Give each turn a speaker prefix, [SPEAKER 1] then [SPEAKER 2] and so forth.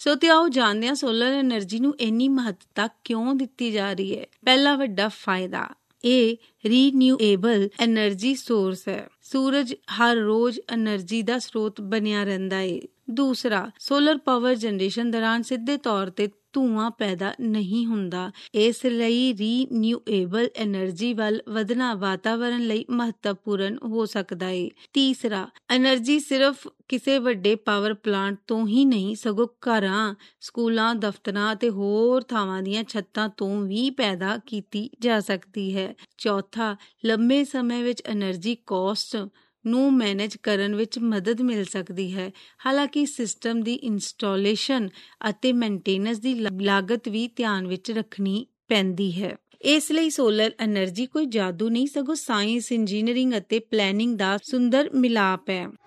[SPEAKER 1] ਸੋ ਤੇ ਆਓ ਜਾਣਦੇ ਹਾਂ ਸੋਲਰ ਐਨਰਜੀ ਨੂੰ ਇੰਨੀ ਮਹੱਤਤਾ ਕਿਉਂ ਦਿੱਤੀ ਜਾ ਰਹੀ ਹੈ। ਪਹਿਲਾ ਵੱਡਾ ਫਾਇਦਾ, ਇਹ ਰੀਨਿਊਏਬਲ ਐਨਰਜੀ ਸੋਰਸ ਹੈ। ਸੂਰਜ ਹਰ ਰੋਜ਼ ਐਨਰਜੀ ਦਾ ਸਰੋਤ ਬਣਿਆ ਰਹਿੰਦਾ ਹੈ। ਦੂਸਰਾ, ਸੋਲਰ ਪਾਵਰ ਜਨਰੇਸ਼ਨ ਦੌਰਾਨ ਸਿੱਧੇ ਤੌਰ ਤੇ ਧੂੰਆਂ ਪੈਦਾ ਨਹੀਂ ਹੁੰਦਾ, ਇਸ ਲਈ ਰੀਨਿਊਏਬਲ ਐਨਰਜੀ ਵੱਲ ਵਧਣਾ ਵਾਤਾਵਰਣ ਲਈ ਮਹੱਤਵਪੂਰਨ ਹੋ ਸਕਦਾ ਹੈ। ਤੀਸਰਾ, ਐਨਰਜੀ ਸਿਰਫ ਕਿਸੇ ਵੱਡੇ ਪਾਵਰ ਪਲਾਂਟ ਤੋਂ ਹੀ ਨਹੀਂ, ਸਗੋਂ ਘਰਾਂ, ਸਕੂਲਾਂ, ਦਫ਼ਤਰਾਂ ਅਤੇ ਹੋਰ ਥਾਵਾਂ ਦੀਆਂ ਛੱਤਾਂ ਤੋਂ ਵੀ ਪੈਦਾ ਕੀਤੀ ਜਾ ਸਕਦੀ ਹੈ। ਚੌਥਾ, ਲੰਬੇ ਸਮੇਂ ਵਿੱਚ ਐਨਰਜੀ ਕਾਸਟ ਨੂੰ ਮੈਨੇਜ ਕਰਨ ਵਿੱਚ ਮਦਦ ਮਿਲ ਸਕਦੀ ਹੈ। ਹਾਲਾਂਕਿ ਸਿਸਟਮ ਦੀ ਇੰਸਟਾਲੇਸ਼ਨ ਅਤੇ ਮੇਨਟੇਨੈਂਸ ਦੀ ਲਾਗਤ ਵੀ ਧਿਆਨ ਵਿੱਚ ਰੱਖਣੀ ਪੈਂਦੀ ਹੈ। ਇਸ ਲਈ ਸੋਲਰ ਐਨਰਜੀ ਕੋਈ ਜਾਦੂ ਨਹੀਂ, ਸਗੋਂ ਸਾਇੰਸ, ਇੰਜੀਨੀਅਰਿੰਗ ਅਤੇ ਪਲੈਨਿੰਗ ਦਾ ਸੁੰਦਰ ਮਿਲਾਪ ਹੈ।